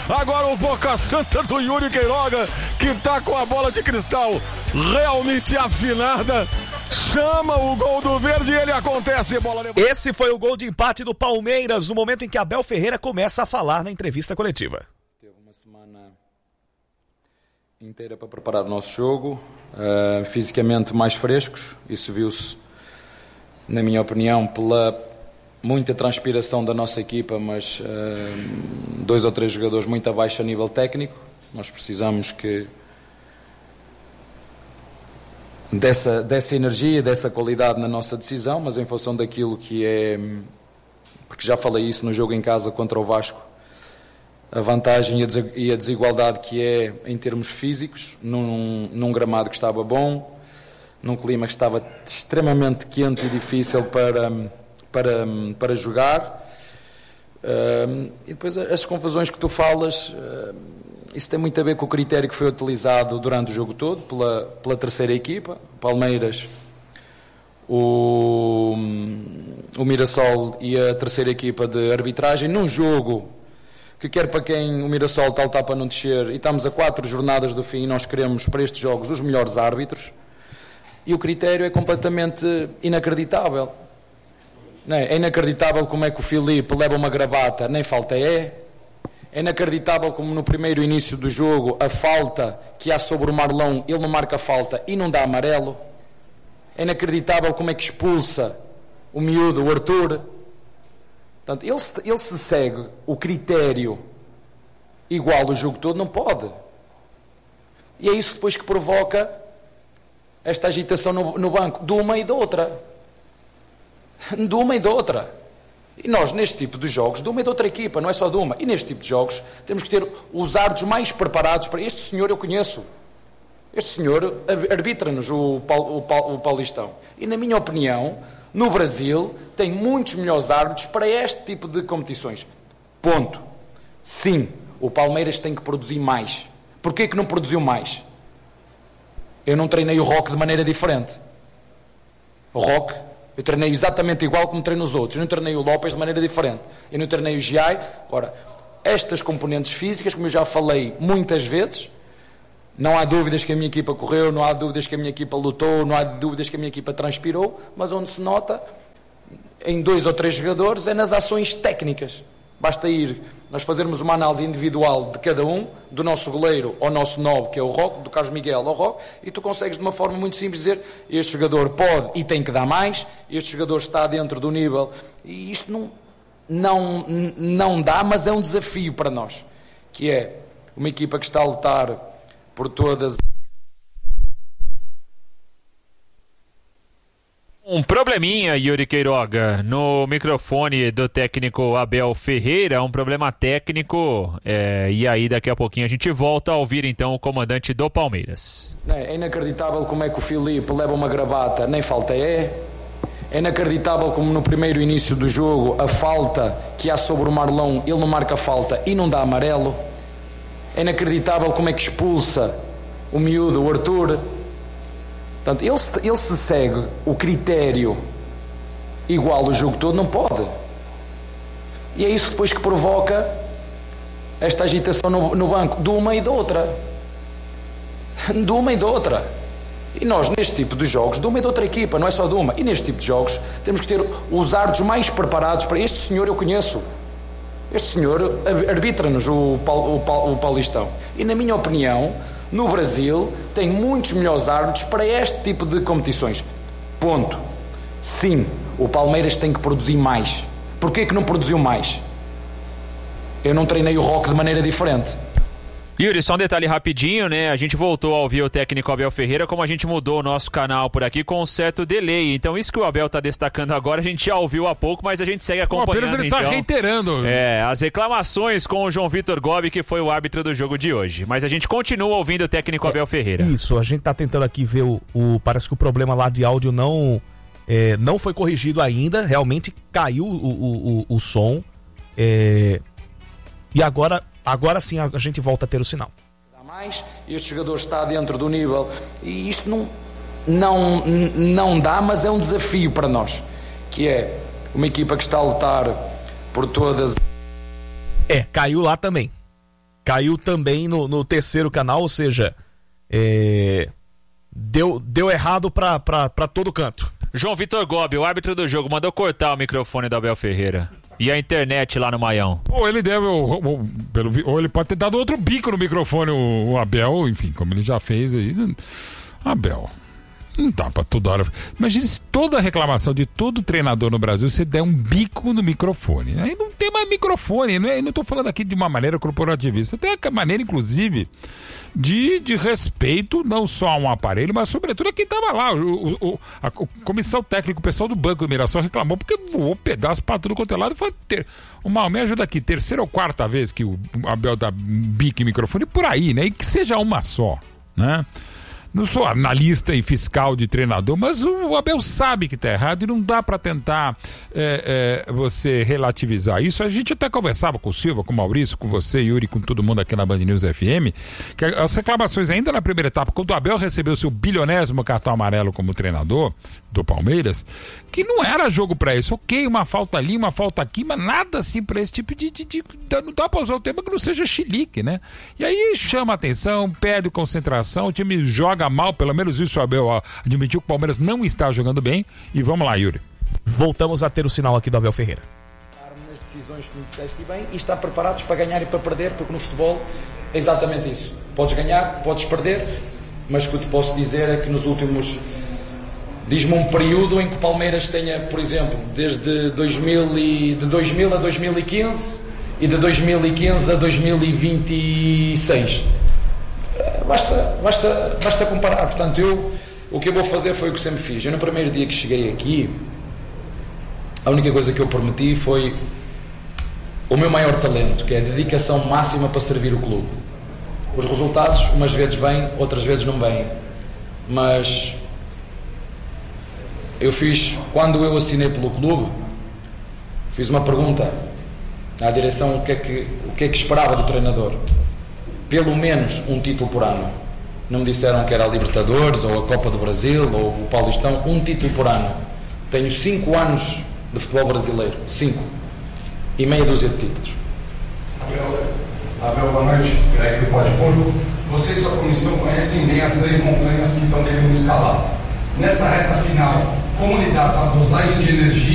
Agora o Boca Santa do Yuri Queiroga, que tá com a bola de cristal realmente afinada. Chama o gol do Verde e ele acontece. Esse foi o gol de empate do Palmeiras, no momento em que Abel Ferreira começa a falar na entrevista coletiva. Teve uma semana inteira para preparar o nosso jogo, fisicamente mais frescos. Isso viu-se, na minha opinião, pela muita transpiração da nossa equipa, mas 2 ou 3 jogadores muito abaixo a nível técnico. Nós precisamos dessa energia, dessa qualidade na nossa decisão, mas em função daquilo que é, porque já falei isso no jogo em casa contra o Vasco, a vantagem e a desigualdade que é em termos físicos, num gramado que estava bom, num clima que estava extremamente quente e difícil para jogar, e depois as confusões que tu falas, isso tem muito a ver com o critério que foi utilizado durante o jogo todo pela terceira equipa, Palmeiras, o Mirassol e a terceira equipa de arbitragem, num jogo que quer para quem o Mirassol está a lutar para não descer, e estamos a 4 jornadas do fim e nós queremos para estes jogos os melhores árbitros, e o critério é completamente inacreditável. Não é? É inacreditável como é que o Filipe leva uma gravata, nem falta é. É inacreditável como no primeiro início do jogo a falta que há sobre o Marlão, ele não marca a falta e não dá amarelo. É inacreditável como é que expulsa o miúdo, o Arthur. Portanto, ele se segue o critério igual o jogo todo, não pode. E é isso depois que provoca esta agitação no banco, de uma e da outra. De uma e da outra. E nós, neste tipo de jogos, de uma e de outra equipa, não é só de uma, e neste tipo de jogos, temos que ter os árbitros mais preparados para... Este senhor eu conheço. Este senhor arbitra-nos o Paulistão. E, na minha opinião, no Brasil, tem muitos melhores árbitros para este tipo de competições. Ponto. Sim, o Palmeiras tem que produzir mais. Porquê que não produziu mais? Eu não treinei o Roque de maneira diferente. O Roque... Eu treinei exatamente igual como treino os outros. Eu não treinei o Lopes de maneira diferente. Eu não treinei o Giai. Ora, estas componentes físicas, como eu já falei muitas vezes, não há dúvidas que a minha equipa correu, não há dúvidas que a minha equipa lutou, não há dúvidas que a minha equipa transpirou, mas onde se nota, em 2 ou 3 jogadores, é nas ações técnicas. Basta ir, nós fazermos uma análise individual de cada um, do nosso goleiro ao nosso 9, que é o Roque, do Carlos Miguel ao Roque, e tu consegues de uma forma muito simples dizer, este jogador pode e tem que dar mais, este jogador está dentro do nível, e isto não dá, mas é um desafio para nós, que é uma equipa que está a lutar por todas... Um probleminha, Yuri Queiroga, no microfone do técnico Abel Ferreira, um problema técnico, e aí daqui a pouquinho a gente volta a ouvir então o comandante do Palmeiras. É inacreditável como é que o Filipe leva uma gravata, nem falta é. É inacreditável como no primeiro início do jogo a falta que há sobre o Marlão, ele não marca a falta e não dá amarelo. É inacreditável como é que expulsa o miúdo, o Arthur. Portanto, ele se segue o critério igual o jogo todo, não pode. E é isso depois que provoca esta agitação no banco, de uma e da outra. De uma e da outra. E nós, neste tipo de jogos, de uma e da outra equipa, não é só de uma, e neste tipo de jogos, temos que ter os árbitros mais preparados para... Este senhor eu conheço. Este senhor arbitra-nos o Paulistão. E, na minha opinião... No Brasil, tem muitos melhores árbitros para este tipo de competições. Ponto. Sim, o Palmeiras tem que produzir mais. Porquê que não produziu mais? Eu não treinei o Roque de maneira diferente. Yuri, só um detalhe rapidinho, né? A gente voltou a ouvir o técnico Abel Ferreira, como a gente mudou o nosso canal por aqui com um certo delay. Então isso que o Abel tá destacando agora, a gente já ouviu há pouco, mas a gente segue acompanhando. Apenas ele está reiterando. As reclamações com o João Vitor Gobi, que foi o árbitro do jogo de hoje. Mas a gente continua ouvindo o técnico Abel Ferreira. Isso, a gente tá tentando aqui ver parece que o problema lá de áudio não foi corrigido ainda, realmente caiu o som. E agora sim a gente volta a ter o sinal. Dá mais, este jogador está dentro do nível e isto não dá, mas é um desafio para nós, que é uma equipa que está a lutar por todas... Caiu lá também. caiu também no terceiro canal, ou seja, deu errado pra todo canto. João Vitor Gobi, o árbitro do jogo, mandou cortar o microfone do Abel Ferreira. E a internet lá no Maião? Ou ele deve, ou ele pode ter dado outro bico no microfone, o Abel, enfim, como ele já fez aí. Abel, não dá pra toda hora. Imagina se toda reclamação de todo treinador no Brasil você der um bico no microfone. Aí não tem mais microfone, não tô falando aqui de uma maneira corporativista, tem uma maneira, inclusive, de respeito, não só a um aparelho, mas sobretudo a quem estava lá. A comissão técnica, o pessoal do Banco do Mirassol reclamou porque voou pedaço para tudo quanto é lado. O Mal, me ajuda aqui, terceira ou quarta vez que o Abel dá bico em microfone, por aí, né? E que seja uma só, né? Não sou analista e fiscal de treinador, mas o Abel sabe que está errado e não dá para tentar você relativizar isso. A gente até conversava com o Silva, com o Maurício, com você, Yuri, com todo mundo aqui na Band News FM, que as reclamações ainda na primeira etapa, quando o Abel recebeu seu bilionésimo cartão amarelo como treinador do Palmeiras, que não era jogo para isso. Ok, uma falta ali, uma falta aqui, mas nada assim para esse tipo de não dá para usar o tema que não seja chilique, né? E aí chama a atenção, perde concentração, o time joga mal, pelo menos isso o Abel admitiu que o Palmeiras não está jogando bem. E vamos lá, Yuri. Voltamos a ter o sinal aqui do Abel Ferreira. Nas decisões que me disseste bem e estar preparados para ganhar e para perder, porque no futebol é exatamente isso. Podes ganhar, podes perder, mas o que eu te posso dizer é que nos últimos... Diz-me um período em que o Palmeiras tenha, por exemplo, desde 2000 a 2015 e de 2015 a 2026. Basta comparar. Portanto, o que eu vou fazer foi o que sempre fiz. Eu, no primeiro dia que cheguei aqui, a única coisa que eu prometi foi o meu maior talento, que é a dedicação máxima para servir o clube. Os resultados, umas vezes vêm, outras vezes não vêm. Mas quando eu assinei pelo clube, fiz uma pergunta à direção o que é que esperava do treinador. Pelo menos um título por ano. Não me disseram que era a Libertadores ou a Copa do Brasil ou o Paulistão. Um título por ano. Tenho 5 anos de futebol brasileiro. 5. E meia dúzia de títulos. Abel, boa noite. Greg do Pode Público. Você e sua comissão conhecem bem as 3 montanhas que estão querendo escalar. Nessa reta final, como lidar com a dosagem de energia